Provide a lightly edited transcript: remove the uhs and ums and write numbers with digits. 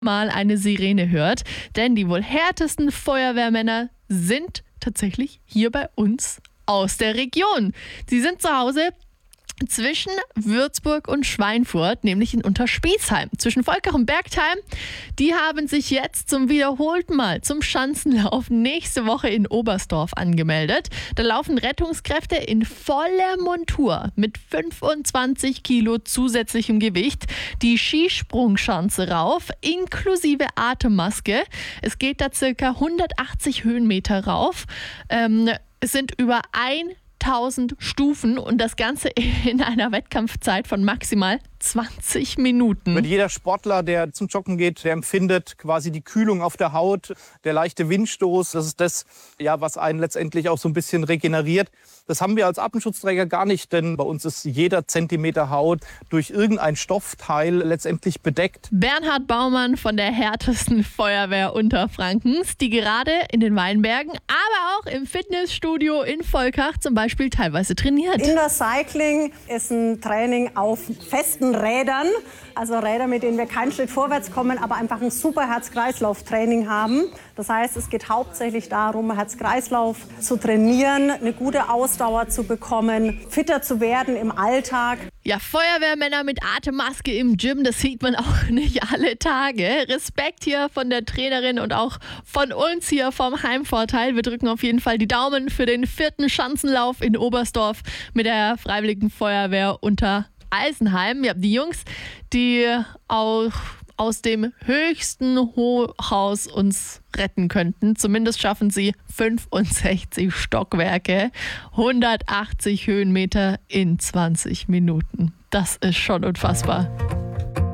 mal eine Sirene hört, denn die wohl härtesten Feuerwehrmänner sind tatsächlich hier bei uns aus der Region. Sie sind zu Hause zwischen Würzburg und Schweinfurt, nämlich in Unterspiezheim, zwischen Volkach und Bergtheim. Die haben sich jetzt zum wiederholten Mal zum Schanzenlauf nächste Woche in Oberstdorf angemeldet. Da laufen Rettungskräfte in voller Montur mit 25 Kilo zusätzlichem Gewicht die Skisprungschanze rauf, inklusive Atemmaske. Es geht da circa 180 Höhenmeter rauf. Es sind über 1000 Stufen und das Ganze in einer Wettkampfzeit von maximal 20 Minuten. Mit jeder Sportler, der zum Joggen geht, der empfindet quasi die Kühlung auf der Haut, der leichte Windstoß. Das ist das, ja, was einen letztendlich auch so ein bisschen regeneriert. Das haben wir als Atemschutzträger gar nicht, denn bei uns ist jeder Zentimeter Haut durch irgendein Stoffteil letztendlich bedeckt. Bernhard Baumann von der härtesten Feuerwehr Unterfrankens, die gerade in den Weinbergen, aber auch im Fitnessstudio in Volkach zum Beispiel teilweise trainiert. Indoor Cycling ist ein Training auf festen Rädern, also Räder, mit denen wir keinen Schritt vorwärts kommen, aber einfach ein super Herz-Kreislauf-Training haben. Das heißt, es geht hauptsächlich darum, Herz-Kreislauf zu trainieren, eine gute Ausdauer zu bekommen, fitter zu werden im Alltag. Ja, Feuerwehrmänner mit Atemmaske im Gym, das sieht man auch nicht alle Tage. Respekt hier von der Trainerin und auch von uns hier vom Heimvorteil. Wir drücken auf jeden Fall die Daumen für den 4. Schanzenlauf in Oberstdorf mit der Freiwilligen Feuerwehr unter Eisenheim. Ja, die Jungs, die auch aus dem höchsten Hochhaus uns retten könnten. Zumindest schaffen sie 65 Stockwerke, 180 Höhenmeter in 20 Minuten. Das ist schon unfassbar.